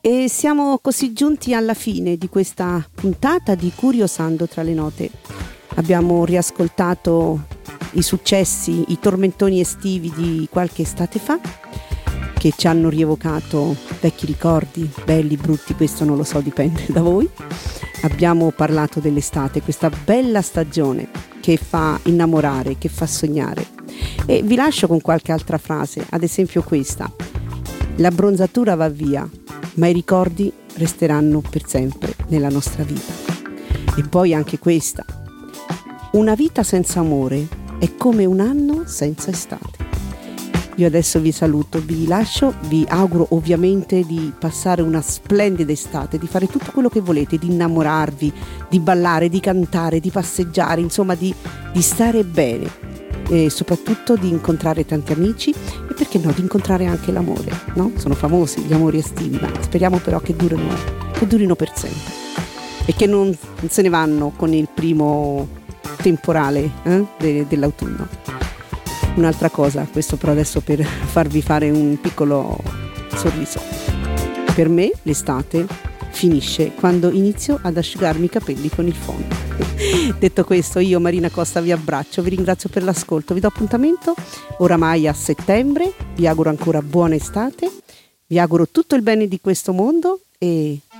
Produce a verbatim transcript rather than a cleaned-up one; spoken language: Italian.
E siamo così giunti alla fine di questa puntata di Curiosando tra le note. Abbiamo riascoltato i successi, i tormentoni estivi di qualche estate fa, che ci hanno rievocato vecchi ricordi, belli, brutti, questo non lo so, dipende da voi. Abbiamo parlato dell'estate, questa bella stagione che fa innamorare, che fa sognare. E vi lascio con qualche altra frase, ad esempio questa: l'abbronzatura va via, ma i ricordi resteranno per sempre nella nostra vita. E poi anche questa: una vita senza amore è come un anno senza estate. Io adesso vi saluto, vi lascio, vi auguro ovviamente di passare una splendida estate, di fare tutto quello che volete, di innamorarvi, di ballare, di cantare, di passeggiare, insomma di, di stare bene e soprattutto di incontrare tanti amici e perché no, di incontrare anche l'amore, no? Sono famosi gli amori estivi, ma speriamo però che durino, che durino per sempre e che non se ne vanno con il primo temporale eh, de, dell'autunno. Un'altra cosa, questo però adesso per farvi fare un piccolo sorriso. Per me l'estate finisce quando inizio ad asciugarmi i capelli con il phon. Detto questo, io Marina Costa vi abbraccio, vi ringrazio per l'ascolto, vi do appuntamento oramai a settembre, vi auguro ancora buona estate, vi auguro tutto il bene di questo mondo e